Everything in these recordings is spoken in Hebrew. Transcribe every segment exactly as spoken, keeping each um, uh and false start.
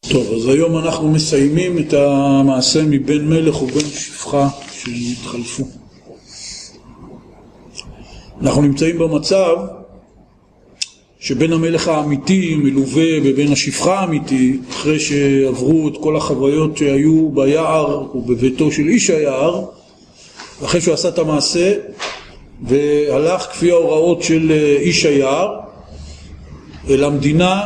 טוב, אז היום אנחנו מסיימים את המעשה מבן מלך ובן שפחה שהתחלפו. אנחנו נמצאים במצב שבן המלך האמיתי מלווה בבן השפחה האמיתי, אחרי שעברו את כל החוויות שהיו ביער ובביתו של איש היער, אחרי שהוא עשה את המעשה והלך כפי ההוראות של איש היער אל המדינה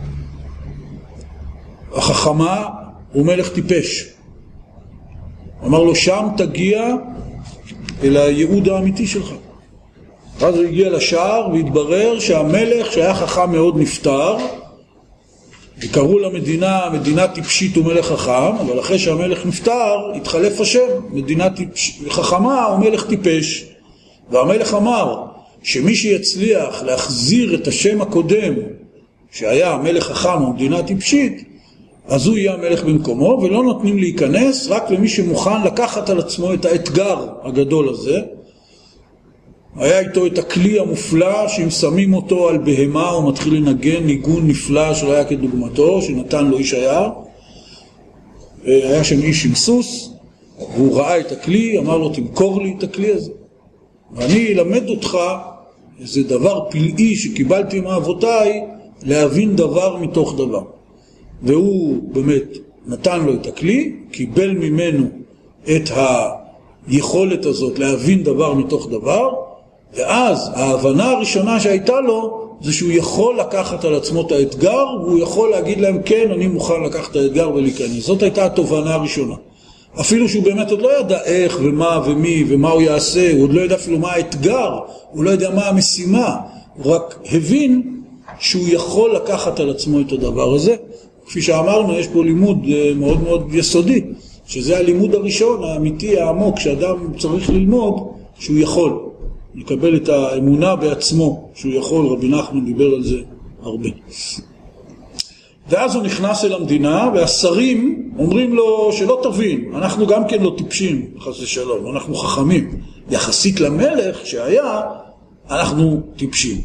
החכמה ומלך טיפש. אמר לו, שם תגיע אל הייעוד האמיתי שלך. אז הוא הגיע לשער והתברר שהמלך שהיה חכם מאוד נפטר, וקראו למדינה מדינה טיפשית ומלך חכם, אבל אחרי שהמלך נפטר התחלף השם, מדינה טיפש, חכמה ומלך טיפש. והמלך אמר שמי שיצליח להחזיר את השם הקודם שהיה מלך חכם ומדינה טיפשית, אז הוא יהיה המלך במקומו, ולא נותנים להיכנס רק למי שמוכן לקחת על עצמו את האתגר הגדול הזה. היה איתו את הכלי המופלא שאם שמים אותו על בהמה הוא מתחיל לנגן ניגון נפלא שלא היה כדוגמתו, שנתן לו איש היער. היה שם איש עם סוס, והוא ראה את הכלי, אמר לו, תמכור לי את הכלי הזה ואני אלמד אותך איזה דבר פלאי שקיבלתי מאבותיי, להבין דבר מתוך דבר. והוא באמת נתן לו את הכלי, קיבל ממנו את היכולת הזאת להבין דבר מתוך דבר, ואז ההבנה הראשונה שהייתה לו זה שהוא יכול לקחת על עצמו את האתגר, והוא יכול להגיד להם, כן, אני מוכן לקחת את האתגר ולהיכנס. זאת הייתה התובנה הראשונה. אפילו שהוא באמת עוד לא ידע איך ומה ומי ומה הוא יעשה, הוא עוד לא ידע אפילו מה האתגר, הוא לא ידע מה המשימה, הוא רק הבין שהוא יכול לקחת על עצמו את הדבר הזה. כפי שאמרנו, יש פה לימוד מאוד מאוד יסודי, שזה הלימוד הראשון, האמיתי, העמוק, שאדם צריך ללמוד, שהוא יכול לקבל את האמונה בעצמו, שהוא יכול. רבי נחמן דיבר על זה הרבה. ואז הוא נכנס אל המדינה, והשרים אומרים לו שלא תבין, אנחנו גם כן לא טיפשים, חס ושלום, אנחנו חכמים. יחסית למלך שהיה, אנחנו טיפשים.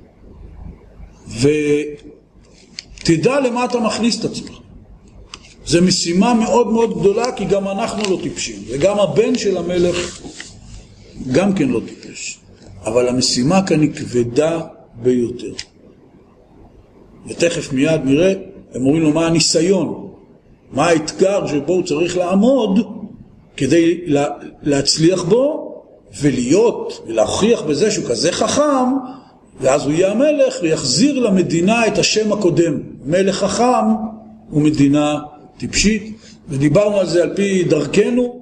ותדע למה אתה מכניס את עצמך. זו משימה מאוד מאוד גדולה, כי גם אנחנו לא טיפשים, וגם הבן של המלך גם כן לא טיפש. אבל המשימה כאן היא כבדה ביותר. ותכף מיד נראה, הם אומרים לו מה הניסיון, מה האתגר שבו הוא צריך לעמוד כדי לה, להצליח בו ולהיות ולהוכיח בזה שהוא כזה חכם, ואז הוא יהיה המלך ויחזיר למדינה את השם הקודם, מלך חכם ומדינה טיפשית. ודיברנו על זה על פי דרכנו,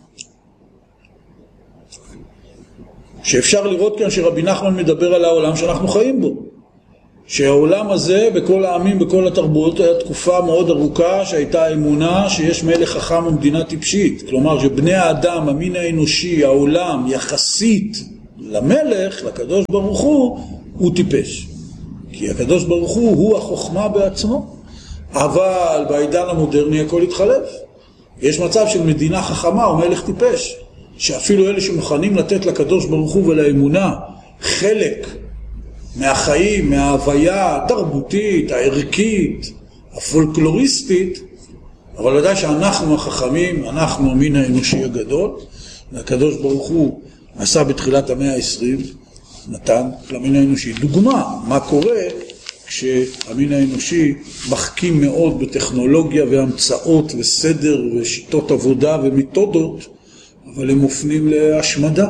שאפשר לראות כאן שרבי נחמן מדבר על העולם שאנחנו חיים בו, שהעולם הזה בכל העמים, בכל התרבויות, היה תקופה מאוד ארוכה שהייתה אמונה שיש מלך חכם ומדינה טיפשית. כלומר שבני האדם, המין האנושי, העולם, יחסית למלך, לקדוש ברוך הוא, הוא טיפש. כי הקדוש ברוך הוא הוא החוכמה בעצמו. אבל בעידן המודרני הכל התחלף. יש מצב של מדינה חכמה ומלך טיפש, שאפילו אלה שמוכנים לתת לקדוש ברוך הוא ולאמונה חלק מהחיים, מההוויה התרבותית, הערכית, הפולקלוריסטית, אבל ודאי שאנחנו החכמים, אנחנו המין האנושי הגדול, והקדוש ברוך הוא עשה בתחילת המאה העשרים, נתן למין האנושי דוגמה, מה קורה כשהמין האנושי מחכים מאוד בטכנולוגיה והמצאות וסדר ושיטות עבודה ומתודות, אבל הם מופנים להשמדה.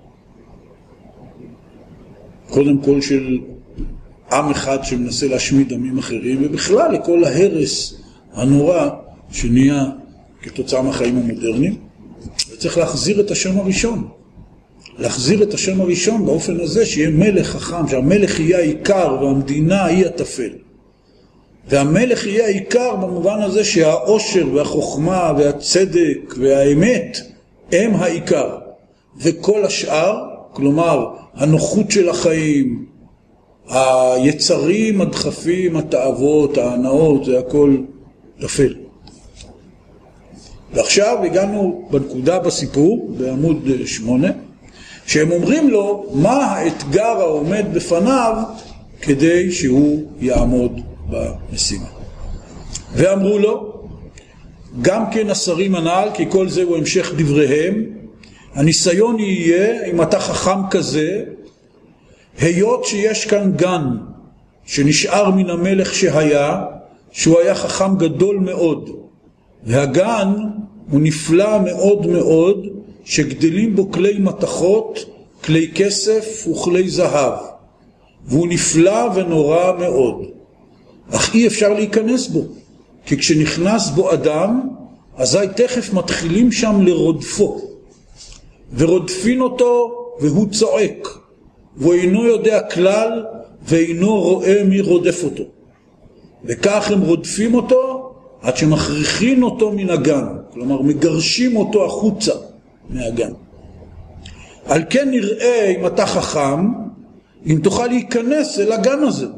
קודם כל של עם אחד שמנסה להשמיד עמים אחרים, ובכלל לכל ההרס הנורא שנהיה כתוצאה מהחיים המודרניים. וצריך להחזיר את השם הראשון. להחזיר את השם הראשון באופן הזה שיהיה מלך חכם, שהמלך יהיה העיקר והמדינה היא הטפל. והמלך יהיה העיקר במובן הזה שהאושר והחוכמה והצדק והאמת הם העיקר. וכל השאר, כלומר הנוחות של החיים, היצרים, הדחפים, התאוות, ההנאות, זה הכל טפל. ועכשיו הגענו בנקודה בסיפור, בעמוד שמונה, שהם אומרים לו מה האתגר העומד בפניו כדי שהוא יעמוד במשימה. ואמרו לו, גם כן השרים הנ"ל, כי כל זה הוא המשך דבריהם, הניסיון יהיה, אם אתה חכם כזה, היות שיש כאן גן, שנשאר מן המלך שהיה, שהוא היה חכם גדול מאוד, והגן הוא נפלא מאוד מאוד, שגדלים בו כלי מתכות, כלי כסף וכלי זהב, והוא נפלא ונורא מאוד, אך אי אפשר להיכנס בו, כי כשנכנס בו אדם, אזי תכף מתחילים שם לרודפו, ורודפין אותו והוא צועק, והוא אינו יודע כלל, ואינו רואה מי רודף אותו. וכך הם רודפים אותו, עד שמכריחין אותו מן הגן, כלומר מגרשים אותו החוצה מהגן. על כן נראה אם אתה חכם, אם תוכל להיכנס אל הגן הזה.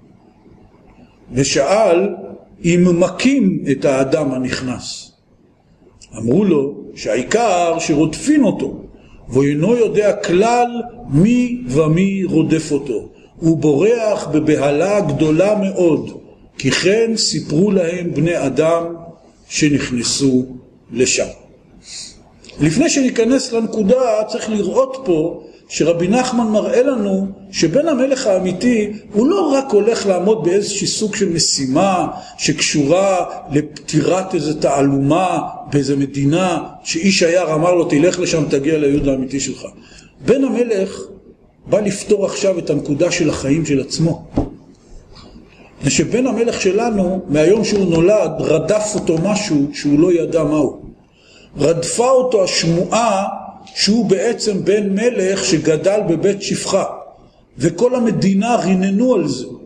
ושאל אם מקים את האדם הנכנס. אמרו לו שהעיקר שרודפין אותו, והוא אינו יודע כלל מי ומי רודף אותו. הוא בורח בבהלה גדולה מאוד, כי כן סיפרו להם בני אדם שנכנסו לשם. לפני שניכנס לנקודה, צריך לראות פה שרבי נחמן מראה לנו שבן המלך האמיתי הוא לא רק הולך לעמוד באיזושהי סוג של משימה שקשורה לפתירת איזו תעלומה באיזו מדינה שאיש היער אמר לו תלך לשם תגיע ליהוד האמיתי שלך. בן המלך בא לפתור עכשיו את הנקודה של החיים של עצמו. שבן המלך שלנו מהיום שהוא נולד רדף אותו משהו שהוא לא ידע מהו. רדפה אותו השמועה שהוא בעצם בן מלך שגדל בבית שפחה, וכל המדינה ריננו על זה,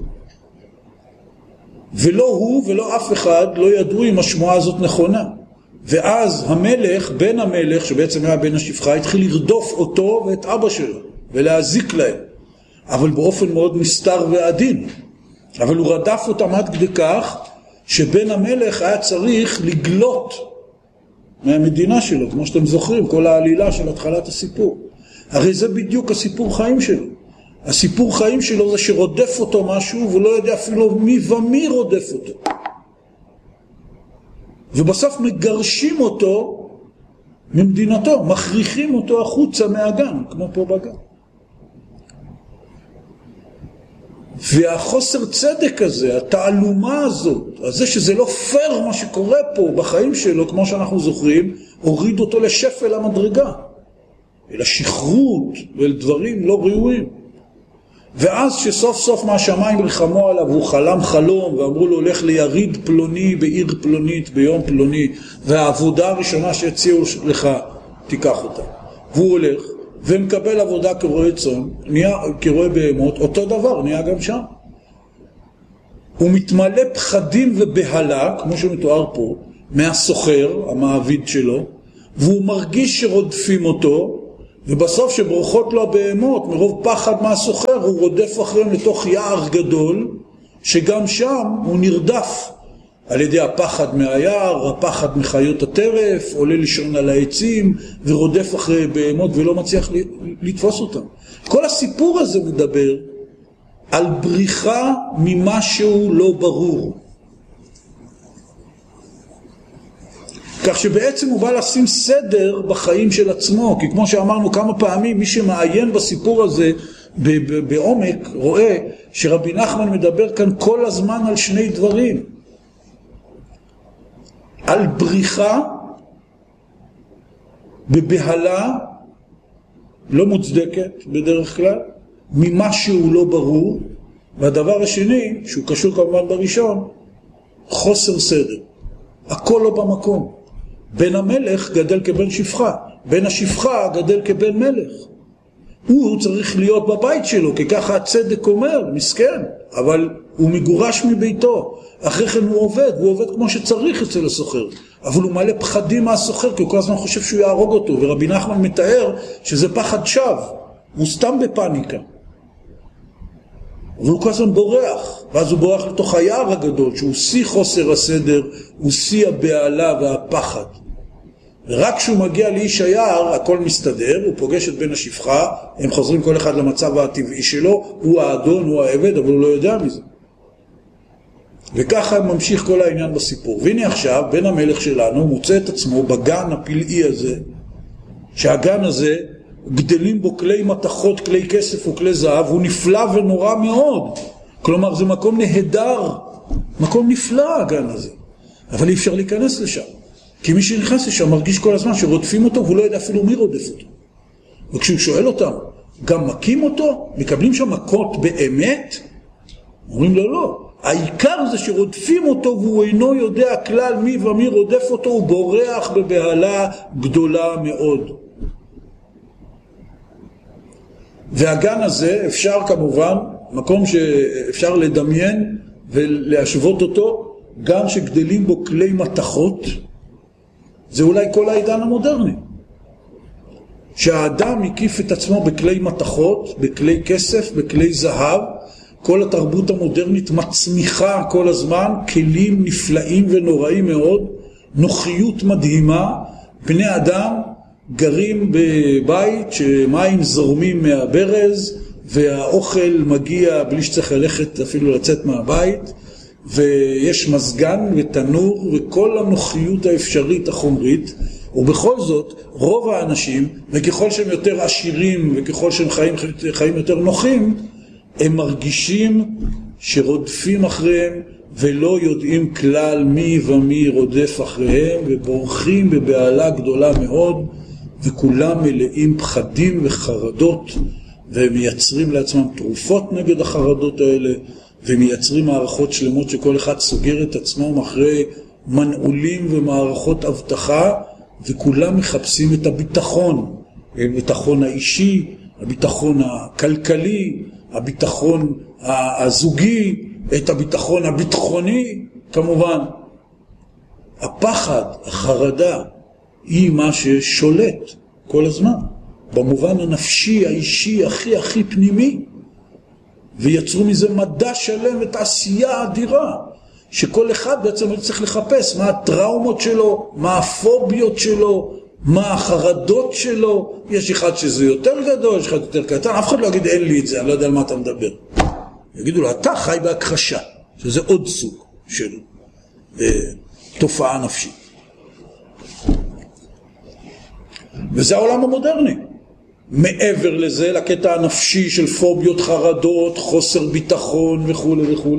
ולא הוא ולא אף אחד לא ידעו אם השמועה הזאת נכונה. ואז המלך, בן המלך שבעצם היה בן השפחה, התחיל לרדוף אותו ואת אבא שלו ולהזיק להם, אבל באופן מאוד מסתר ועדין. אבל הוא רדף אותם עד כדי כך שבן המלך היה צריך לגלות מהמדינה שלו, כמו שאתם זוכרים, כל העלילה של התחלת הסיפור. הרי זה בדיוק הסיפור חיים שלו. הסיפור חיים שלו זה שרודף אותו משהו, והוא לא יודע אפילו מי ומי רודף אותו. ובסוף מגרשים אותו ממדינתו, מכריחים אותו החוצה מהגן, כמו פה בגן. והחוסר צדק הזה, התעלומה הזאת, הזה שזה לא פייר מה שקורה פה בחיים שלו, כמו שאנחנו זוכרים, הוריד אותו לשפל המדרגה, אל השכרות ואל דברים לא ראויים. ואז שסוף סוף מהשמיים רחמו עליו, הוא חלם חלום, ואמרו לו, לך ליריד פלוני בעיר פלונית ביום פלוני, והעבודה הראשונה שהציעו לך, תיקח אותה. והוא הולך, ומקבל עבודה כרועה צאן, נהיה כרועה בהמות, אותו דבר, נהיה גם שם. הוא מתמלא פחדים ובהלה, כמו שמתואר פה, מהסוחר, המעביד שלו, והוא מרגיש שרודפים אותו, ובסוף שברוכות לו הבהמות, מרוב פחד מהסוחר, הוא רודף אחריהם לתוך יער גדול, שגם שם הוא נרדף על ידי הפחד מהיער, הפחד מחיות הטרף, עולה לישון על העצים, ורודף אחרי בהמות ולא מצליח לתפוס אותם. כל הסיפור הזה מדבר על בריחה ממשהו לא ברור. כך שבעצם הוא בא לשים סדר בחיים של עצמו, כי כמו שאמרנו כמה פעמים, מי שמעיין בסיפור הזה בעומק, רואה שרבי נחמן מדבר כאן כל הזמן על שני דברים. על בריחה בבהלה לא מוצדקת בדרך כלל, ממשהו לא ברור, והדבר השני, שהוא קשור כמובן בראשון, חוסר סדר. הכל לא במקום. בן המלך גדל כבן שפחה, בן השפחה גדל כבן מלך. הוא צריך להיות בבית שלו, כי ככה הצדק אומר, מסכן, אבל הוא מגורש מביתו. אחרי כן הוא עובד, הוא עובד כמו שצריך אצל הסוחר, אבל הוא מלא פחדים מהסוחר, כי הוא כל הזמן חושב שהוא יהרוג אותו, ורבי נחמן מתאר שזה פחד שווא, הוא סתם בפניקה. אבל הוא כל הזמן בורח, ואז הוא בורח לתוך היער הגדול, שהוא שיא חוסר הסדר, הוא שיא הבעלה והפחד. ורק כשהוא מגיע לאיש היער, הכל מסתדר, הוא פוגש את בן השפחה, הם חוזרים כל אחד למצב הטבעי שלו, הוא האדון, הוא העבד, אבל הוא לא יודע מזה. וככה ממשיך כל העניין בסיפור. והנה עכשיו, בן המלך שלנו מוצא את עצמו בגן הפלאי הזה, שהגן הזה גדלים בו כלי מתכות, כלי כסף וכלי זהב, הוא נפלא ונורא מאוד. כלומר, זה מקום נהדר, מקום נפלא הגן הזה. אבל אי אפשר להיכנס לשם. כי מי שנכנס לשם מרגיש כל הזמן שרודפים אותו, והוא לא יודע אפילו מי רודף אותו. וכשהוא שואל אותם, גם מכים אותו? מקבלים שם מכות באמת? אומרים לו לא. העיקר זה שרודפים אותו והוא אינו יודע כלל מי ומי רודף אותו, הוא בורח בבהלה גדולה מאוד. והגן הזה אפשר כמובן, מקום שאפשר לדמיין ולהשוות אותו, גן שגדלים בו כלי מתכות, זה אולי כל העידן המודרני. שהאדם מקיף את עצמו בכלי מתכות, בכלי כסף, בכלי זהב, כל התרבות המודרנית מצמיחה כל הזמן, כלים נפלאים ונוראים מאוד, נוחיות מדהימה, בני אדם גרים בבית שמים זורמים מהברז, והאוכל מגיע בלי שצריך ללכת אפילו לצאת מהבית, ויש מזגן ותנור וכל הנוחיות האפשרית החומרית, ובכל זאת רוב האנשים, וככל שהם יותר עשירים וככל שהם חיים, חיים יותר נוחים, הם מרגישים שרודפים אחריהם ולא יודעים כלל מי ומי רודף אחריהם, ובורחים בבהלה גדולה מאוד, וכולם מלאים פחדים וחרדות, והם מייצרים לעצמם תרופות נגד החרדות האלה, ומייצרים מערכות שלמות שכל אחד סוגר את עצמם אחרי מנעולים ומערכות הבטחה, וכולם מחפשים את הביטחון, הביטחון האישי, הביטחון הכלכלי, הביטחון הזוגי, את הביטחון הביטחוני, כמובן. הפחד, החרדה, היא מה ששולט כל הזמן, במובן הנפשי, האישי, הכי הכי פנימי, ויצרו מזה מדע שלם ותעשייה אדירה, שכל אחד בעצם צריך לחפש מה הטראומות שלו, מה הפוביות שלו, מה החרדות שלו. יש אחד שזה יותר גדול, יש אחד יותר קטן, אף אחד לא יגיד אין לי את זה, אני לא יודע על מה אתה מדבר. יגידו לו, אתה חי בהכחשה, שזה עוד סוג של אה, תופעה נפשית. וזה העולם המודרני. מעבר לזה, לקטע הנפשי של פוביות, חרדות, חוסר ביטחון וכו' וכו'.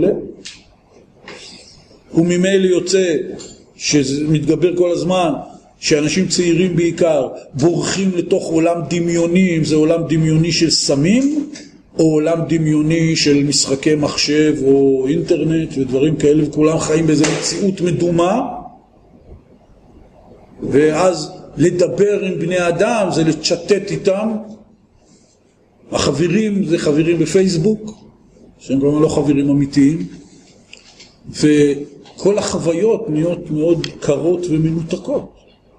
וממילא יוצא שזה מתגבר כל הזמן, שאנשים צעירים בעיקר בורחים לתוך עולם דמיוני, אם זה עולם דמיוני של סמים, או עולם דמיוני של משחקי מחשב או אינטרנט ודברים כאלה, וכולם חיים באיזו מציאות מדומה, ואז לדבר עם בני אדם זה לצ'טט איתם. החברים זה חברים בפייסבוק, שהם כלומר לא חברים אמיתיים, וכל החוויות נהיות מאוד קרות ומנותקות.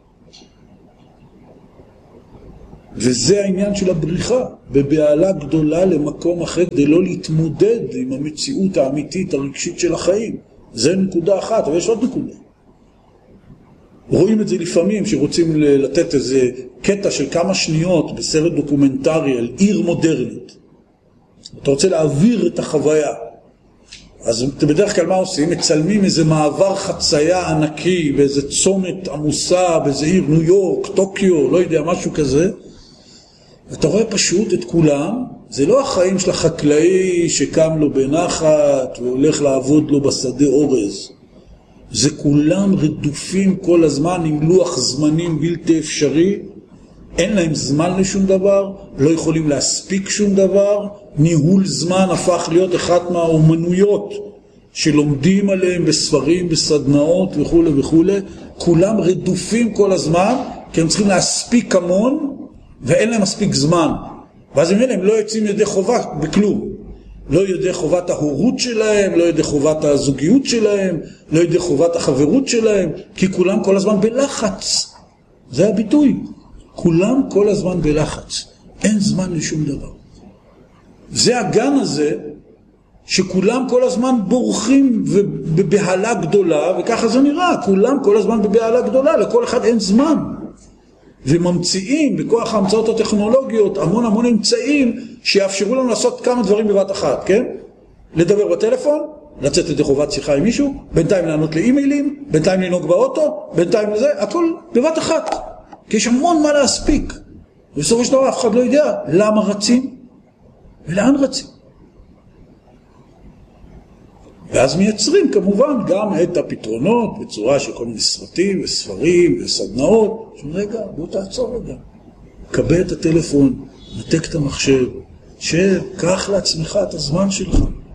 וזה העניין של הבריחה, בבהלה גדולה למקום אחר, כדי לא להתמודד עם המציאות האמיתית הרגשית של החיים. זה נקודה אחת, אבל יש עוד נקודה. רואים את זה לפעמים שרוצים לתת איזה קטע של כמה שניות בסרט דוקומנטרי על עיר מודרנית. אתה רוצה להעביר את החוויה. אז בדרך כלל מה עושים? מצלמים איזה מעבר חצייה ענקי, באיזה צומת עמוסה, באיזה עיר ניו יורק, טוקיו, לא יודע, משהו כזה. אתה רואה פשוט את כולם, זה לא החיים של החקלאי שקם לו בנחת והולך לעבוד לו בשדה אורז. זה כולם רדופים כל הזמן עם לוח זמנים בלתי אפשרי, אין להם זמן לשום דבר, לא יכולים להספיק שום דבר, ניהול זמן הפך להיות אחת מהאומנויות שלומדים עליהם בספרים, בסדנאות וכו' וכו'. כולם רדופים כל הזמן, כי הם צריכים להספיק המון, ואין להם מספיק זמן. ואז הם, הם לא יוצאים ידי חובה בכלום. לא ידי חובת ההורות שלהם, לא ידי חובת הזוגיות שלהם, לא ידי חובת החברות שלהם, כי כולם כל הזמן בלחץ. זה הביטוי. כולם כל הזמן בלחץ. אין זמן לשום דבר. זה הגן הזה שכולם כל הזמן בורחים בבהלה גדולה, וככה זה נראה. כולם כל הזמן בבהלה גדולה, לכל אחד אין זמן. וממציאים בכוח ההמצאות הטכנולוגיות המון המון אמצעים שיאפשרו לנו לעשות כמה דברים בבת אחת, כן? לדבר בטלפון, לצאת ידי חובת שיחה עם מישהו, בינתיים לענות לאימיילים, בינתיים לנהוג באוטו, בינתיים לזה, הכל בבת אחת. כי יש המון מה להספיק. ובסופו של דבר אף אחד לא יודע למה רצים ולאן רצים. ואז מייצרים כמובן גם את הפתרונות בצורה של כל מיני סרטים וספרים וסדנאות. רגע, בוא תעצור רגע. קבל את הטלפון, נתק את המחשב, שב, קח לעצמך את הזמן שלך.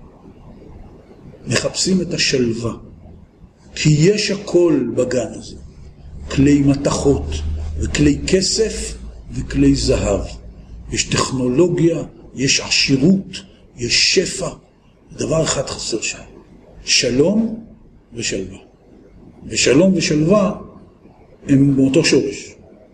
מחפשים את השלווה. כי יש הכל בגן הזה. כלי מתכות וכלי כסף וכלי זהב. יש טכנולוגיה, יש עשירות, יש שפע. דבר אחד חסר שם. שלום ושלווה. ושלום ושלווה הם באותו שורש.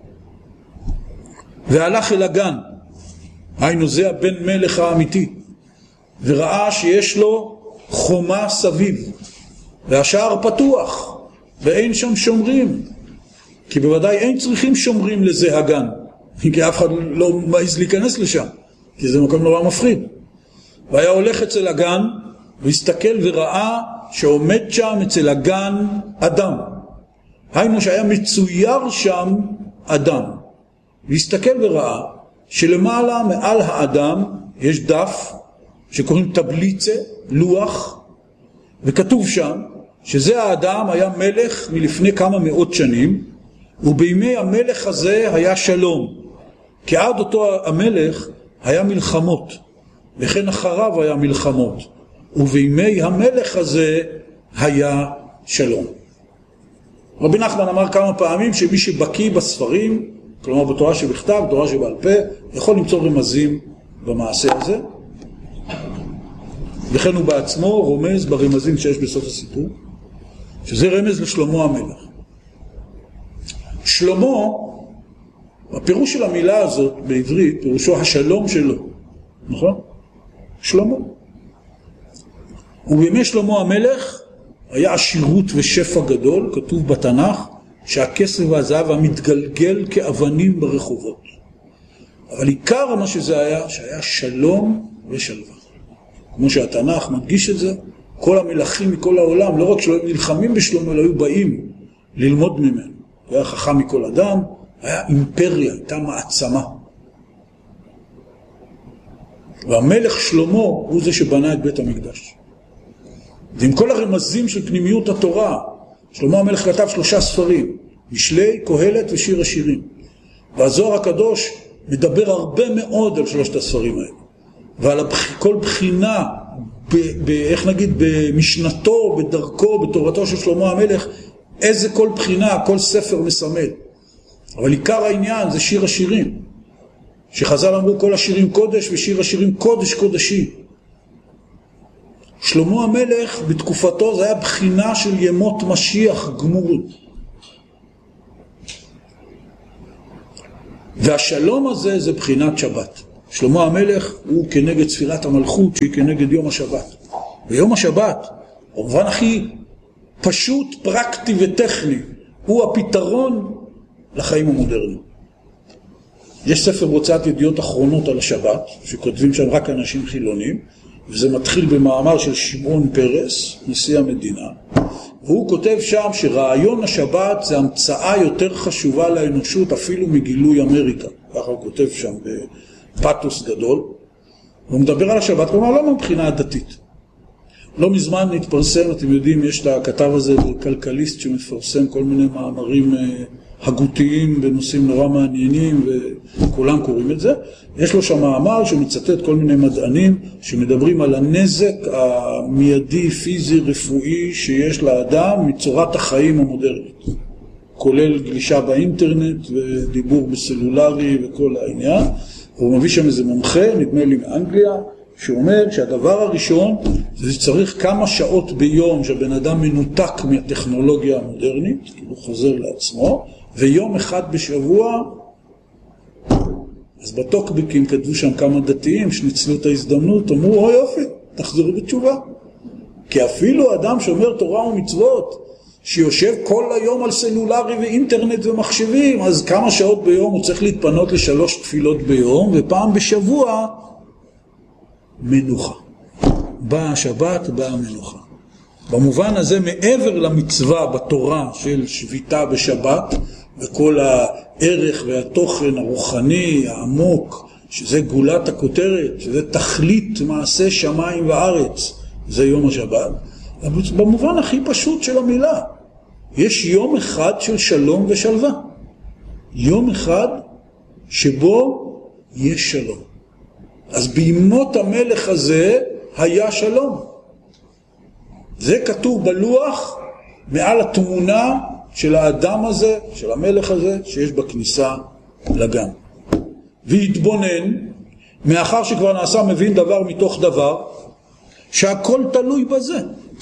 והלך אל הגן, היינו זה הבן מלך האמיתי, וראה שיש לו חומה סביב, והשער פתוח, ואין שם שומרים, כי בוודאי אין צריכים שומרים לזה הגן, כי אף אחד לא מעז להיכנס לשם, כי זה מקום נורא מפחיד. והיה הולך אצל הגן, והסתכל וראה שעומד שם אצל הגן אדם. היינו שהיה מצויר שם אדם. והסתכל וראה שלמעלה מעל האדם יש דף שקוראים טבליצה, לוח, וכתוב שם שזה האדם היה מלך מלפני כמה מאות שנים, ובימי המלך הזה היה שלום. כי עד אותו המלך היה מלחמות, וכן אחריו היה מלחמות. ובימי המלך הזה היה שלום. רבי נחמן אמר כמה פעמים שמי שבקיא בספרים, כלומר בתורה שבכתב, בתורה שבעל פה, יכול למצוא רמזים במעשה הזה. וכן הוא בעצמו רומז ברמזים שיש בסוף הסיפור, שזה רמז לשלמה המלך. שלמה, הפירוש של המילה הזאת בעברית, פירושו השלום שלו. נכון? שלמה. ובימי שלמה המלך היה עשירות ושפע גדול, כתוב בתנ"ך, שהכסף והזהב המתגלגל כאבנים ברחובות. אבל עיקר מה שזה היה, שהיה שלום ושלווה. כמו שהתנ"ך מדגיש את זה, כל המלכים מכל העולם, לא רק שלא נלחמים בשלמה, אלא היו באים ללמוד ממנו. הוא היה חכם מכל אדם, היה אימפריה, הייתה מעצמה. והמלך שלמה הוא זה שבנה את בית המקדש. ועם כל הרמזים של פנימיות התורה, שלמה המלך כתב שלושה ספרים, משלי, קהלת ושיר השירים. והזוהר הקדוש מדבר הרבה מאוד על שלושת הספרים האלה. ועל הבח... כל בחינה, ב... ב... איך נגיד, במשנתו, בדרכו, בתורתו של שלמה המלך, איזה כל בחינה, כל ספר מסמל. אבל עיקר העניין זה שיר השירים. שחז"ל אמרו כל השירים קודש ושיר השירים קודש קודשי. שלמה המלך בתקופתו זה היה בחינה של ימות משיח גמורים. והשלום הזה זה בחינת שבת. שלמה המלך הוא כנגד ספירת המלכות שהיא כנגד יום השבת. ויום השבת, במובן הכי פשוט, פרקטי וטכני, הוא הפתרון לחיים המודרניים. יש ספר הוצאת ידיעות אחרונות על השבת, שכותבים שם רק אנשים חילונים, וזה מתחיל במאמר של שמעון פרס, נשיא המדינה, והוא כותב שם שרעיון השבת זה המצאה יותר חשובה לאנושות אפילו מגילוי אמריקה. ככה הוא כותב שם בפאטוס גדול. הוא מדבר על השבת, כלומר לא מבחינה הדתית. לא מזמן נתפרסם, אתם יודעים, יש את הכתב הזה בכלכליסט שמפרסם כל מיני מאמרים הגותיים בנושאים נורא מעניינים וכולם קוראים את זה. יש לו שם מאמר שמצטט כל מיני מדענים שמדברים על הנזק המיידי, פיזי, רפואי שיש לאדם מצורת החיים המודרנית. כולל גלישה באינטרנט ודיבור בסלולרי וכל העניין. הוא מביא שם איזה מומחה, נדמה לי מאנגליה, שאומר שהדבר הראשון זה שצריך כמה שעות ביום שהבן אדם מנותק מהטכנולוגיה המודרנית, כאילו חוזר לעצמו, ויום אחד בשבוע, אז בטוקבקים כתבו שם כמה דתיים שניצלו את ההזדמנות, אמרו, אוי יופי, תחזרו בתשובה. כי אפילו אדם שאומר תורה ומצוות, שיושב כל היום על סלולרי ואינטרנט ומחשבים, אז כמה שעות ביום הוא צריך להתפנות לשלוש תפילות ביום, ופעם בשבוע מנוחה. באה השבת, באה המנוחה. במובן הזה, מעבר למצווה בתורה של שביתה בשבת, וכל הערך והתוכן הרוחני העמוק, שזה גולת הכותרת, שזה תכלית מעשה שמיים וארץ, זה יום השבת. במובן הכי פשוט של המילה, יש יום אחד של שלום ושלווה. יום אחד שבו יש שלום. אז בימות המלך הזה היה שלום. זה כתוב בלוח מעל התמונה של האדם הזה, של המלך הזה, שיש בכניסה לגן. והתבונן, מאחר שכבר נעשה מבין דבר מתוך דבר, שהכל תלוי בזה.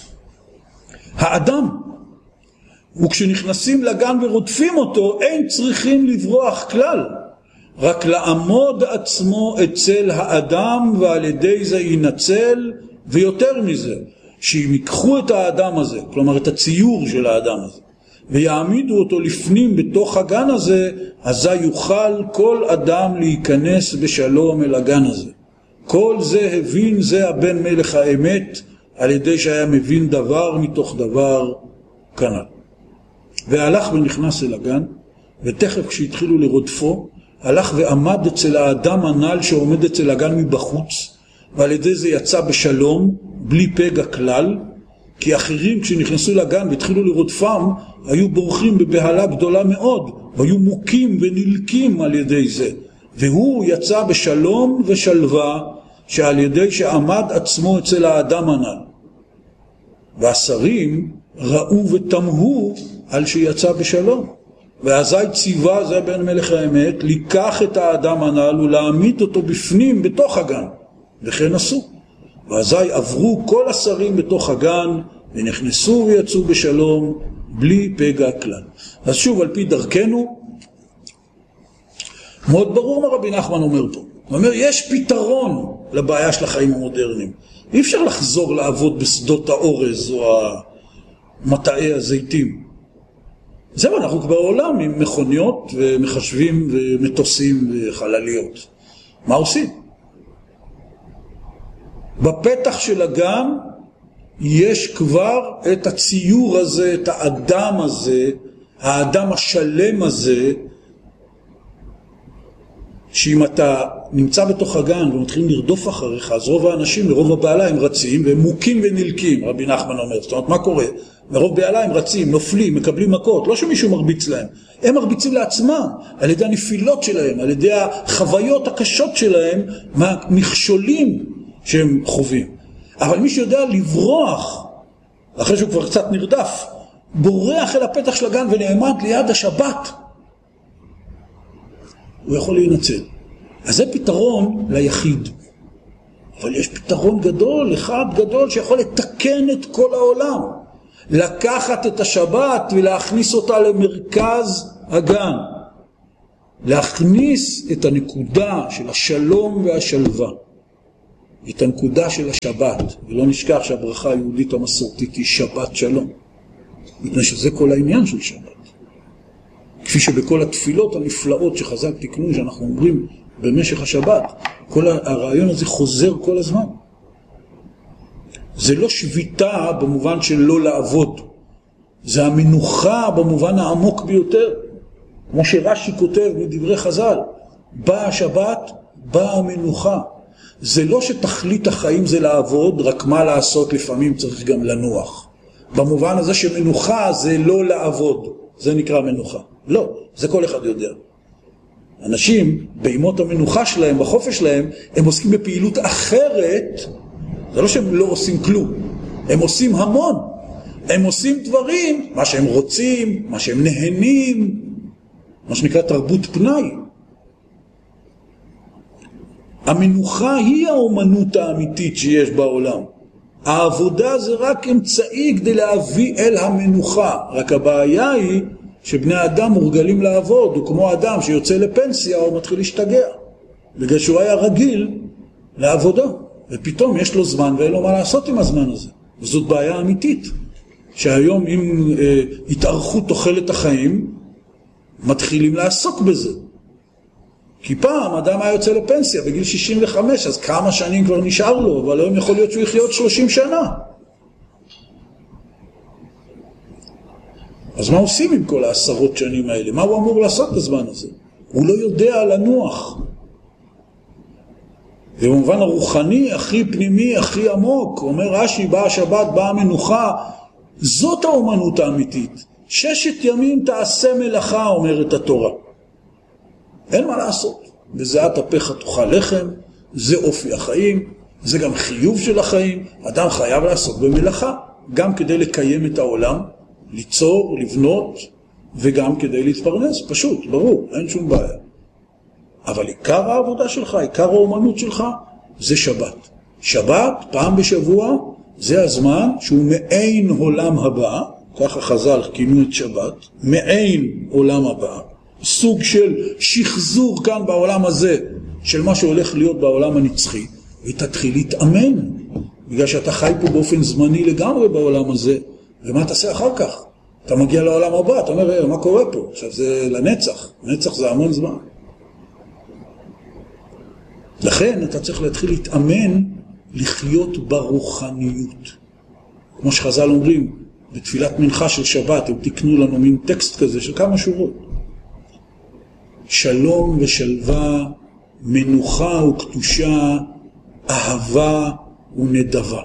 האדם, וכשנכנסים לגן ורודפים אותו, אין צריכים לברוח כלל, רק לעמוד עצמו אצל האדם, ועל ידי זה ינצל, ויותר מזה, שאם ייקחו את האדם הזה, כלומר את הציור של האדם הזה, ויעמידו אותו לפנים בתוך הגן הזה, אזי יוכל כל אדם להיכנס בשלום אל הגן הזה. כל זה הבין זה הבן מלך האמת, על ידי שהיה מבין דבר מתוך דבר כנ"ל. והלך ונכנס אל הגן, ותכף כשהתחילו לרודפו, הלך ועמד אצל האדם הנ"ל שעומד אצל הגן מבחוץ, ועל ידי זה יצא בשלום, בלי פגע כלל, כי אחרים כשנכנסו לגן והתחילו לרודפם, היו בורחים בבהלה גדולה מאוד, והיו מוכים ונלקים על ידי זה. והוא יצא בשלום ושלווה, שעל ידי שעמד עצמו אצל האדם הנ"ל. והשרים ראו ותמהו על שיצא בשלום. ואזי ציווה זה בן מלך האמת, לקח את האדם הנ"ל ולהעמיד אותו בפנים בתוך הגן. וכן עשו. ואזי עברו כל השרים בתוך הגן, ונכנסו ויצאו בשלום, בלי פגע כלל. אז שוב, על פי דרכנו, מאוד ברור מה רבי נחמן אומר פה. הוא אומר, יש פתרון לבעיה של החיים המודרניים. אי אפשר לחזור לעבוד בשדות האורז או מטעי הזיתים. זהו, אנחנו כבר עולם עם מכוניות ומחשבים ומטוסים וחלליות. מה עושים? בפתח של הגן יש כבר את הציור הזה, את האדם הזה, האדם השלם הזה, שאם אתה נמצא בתוך הגן ומתחילים לרדוף אחריך, אז רוב האנשים, לרוב הבעלה הם רצים, והם מוכים ונלקים, רבי נחמן אומר. זאת אומרת, מה קורה? מרוב בעלה הם רצים, נופלים, מקבלים מכות, לא שמישהו מרביץ להם. הם מרביצים לעצמם, על ידי הנפילות שלהם, על ידי החוויות הקשות שלהם, מהמכשולים שהם חווים. אבל מי שיודע לברוח, אחרי שהוא כבר קצת נרדף, בורח אל הפתח של הגן ונעמד ליד השבת, הוא יכול להינצל. אז זה פתרון ליחיד. אבל יש פתרון גדול, אחד גדול, שיכול לתקן את כל העולם. לקחת את השבת ולהכניס אותה למרכז הגן. להכניס את הנקודה של השלום והשלווה. את הנקודה של השבת. ולא נשכח שהברכה היהודית המסורתית היא שבת שלום. מפני שזה כל העניין של שבת. כפי שבכל התפילות הנפלאות שחז"ל תיקנו, שאנחנו אומרים במשך השבת, כל הרעיון הזה חוזר כל הזמן. זה לא שביתה במובן של לא לעבוד. זה המנוחה במובן העמוק ביותר. כמו שרש"י כותב מדברי חז"ל, באה השבת, באה המנוחה. זה לא שתכלית החיים זה לעבוד, רק מה לעשות לפעמים צריך גם לנוח. במובן הזה שמנוחה זה לא לעבוד. זה נקרא מנוחה. לא, זה כל אחד יודע. אנשים, בימות המנוחה שלהם, בחופש שלהם, הם עוסקים בפעילות אחרת. זה לא שהם לא עושים כלום. הם עושים המון. הם עושים דברים, מה שהם רוצים, מה שהם נהנים, מה שנקרא תרבות פנאי. המנוחה היא האומנות האמיתית שיש בעולם. העבודה זה רק אמצעי כדי להביא אל המנוחה. רק הבעיה היא שבני האדם מורגלים לעבוד, הוא כמו אדם שיוצא לפנסיה או מתחיל להשתגע. בגלל שהוא היה רגיל לעבודה. ופתאום יש לו זמן ואין לו מה לעשות עם הזמן הזה. וזאת בעיה אמיתית. שהיום אם אה, התארכו תוחלת החיים, מתחילים לעסוק בזה. כי פעם אדם היה יוצא לפנסיה בגיל שישים וחמש, אז כמה שנים כבר נשאר לו, אבל היום יכול להיות שהוא יחיה עוד שלושים שנה. אז מה עושים עם כל העשרות שנים האלה? מה הוא אמור לעשות בזמן הזה? הוא לא יודע לנוח. ובמובן הרוחני, הכי פנימי, הכי עמוק, אומר רש"י, באה השבת, באה המנוחה, זאת האומנות האמיתית. ששת ימים תעשה מלאכה, אומרת התורה. אין מה לעשות. בזיעת אפיך תאכל לחם, זה אופי החיים, זה גם חיוב של החיים. אדם חייב לעשות במלאכה, גם כדי לקיים את העולם, ליצור, לבנות, וגם כדי להתפרנס, פשוט, ברור, אין שום בעיה. אבל עיקר העבודה שלך, עיקר האומנות שלך, זה שבת. שבת, פעם בשבוע, זה הזמן שהוא מעין עולם הבא, ככה חז"ל כינו את שבת, מעין עולם הבא, סוג של שחזור כאן בעולם הזה, של מה שהולך להיות בעולם הנצחי, ותתחיל להתאמן, בגלל שאתה חי פה באופן זמני לגמרי בעולם הזה, ומה תעשה אחר כך? אתה מגיע לעולם הבא, אתה אומר, מה קורה פה? עכשיו זה לנצח, נצח זה המון זמן. לכן אתה צריך להתחיל להתאמן לחיות ברוחניות. כמו שחז"ל אומרים, בתפילת מנחה של שבת, הם תקנו לנו מין טקסט כזה של כמה שורות. שלום ושלווה, מנוחה וקדושה, אהבה ונדבה.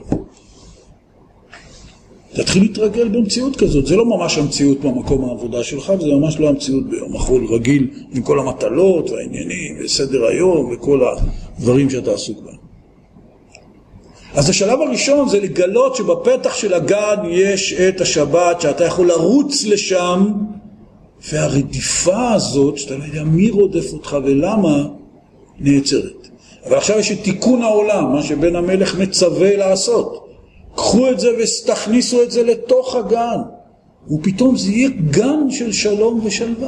תתחיל להתרגל במציאות כזאת. זה לא ממש המציאות במקום העבודה שלך, וזה ממש לא המציאות ביום החול רגיל, עם כל המטלות והעניינים וסדר היום וכל הדברים שאתה עסוק בהם. אז השלב הראשון זה לגלות שבפתח של הגן יש את השבת, שאתה יכול לרוץ לשם, והרדיפה הזאת, שאתה לא יודע מי רודף אותך ולמה, נעצרת. אבל עכשיו יש את תיקון העולם, מה שבן המלך מצווה לעשות. קחו את זה ותכניסו את זה לתוך הגן, ופתאום זה יהיה גן של שלום ושלווה.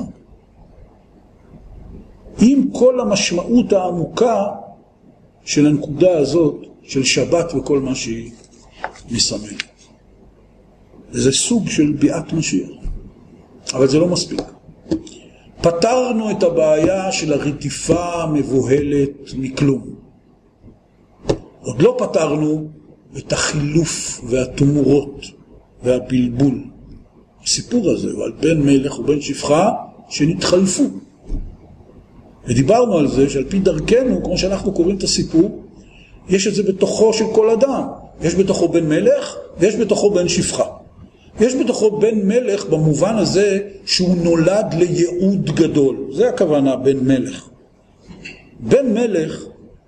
עם כל המשמעות העמוקה של הנקודה הזאת, של שבת וכל מה שהיא מסמלת. זה סוג של ביאת משיח. אבל זה לא מספיק. פתרנו את הבעיה של הרדיפה המבוהלת מכלום. עוד לא פתרנו את החילוף והתמורות והבלבול. הסיפור הזה הוא על בן מלך ובן שפחה שנתחלפו. ודיברנו על זה שעל פי דרכנו, כמו שאנחנו קוראים את הסיפור, יש את זה בתוכו של כל אדם. יש בתוכו בן מלך ויש בתוכו בן שפחה. יש בתוכו בן מלך במובן הזה שהוא נולד לייעוד גדול. זה הכוונה בן מלך. בן מלך,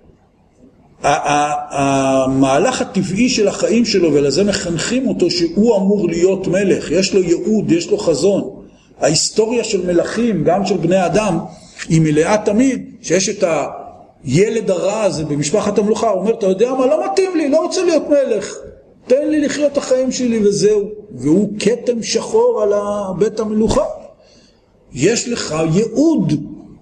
המהלך הטבעי של החיים שלו, ולזה מחנכים אותו שהוא אמור להיות מלך. יש לו ייעוד, יש לו חזון. ההיסטוריה של מלכים, גם של בני אדם, היא מלאה תמיד, שיש את הילד הרע הזה במשפחת המלוכה, הוא אומר, אתה יודע מה, לא מתאים לי, לא רוצה להיות מלך. תן לי לחיות את החיים שלי וזהו. והוא כתם שחור על בית המלוכה. יש לך ייעוד.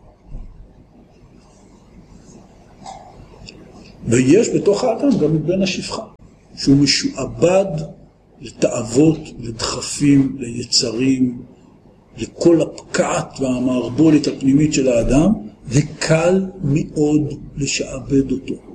ויש בתוך האדם גם את בן השפחה, שהוא משועבד לתאוות, לדחפים, ליצרים, לכל הפקעת והמערבולת הפנימית של האדם, וקל מאוד לשעבד אותו.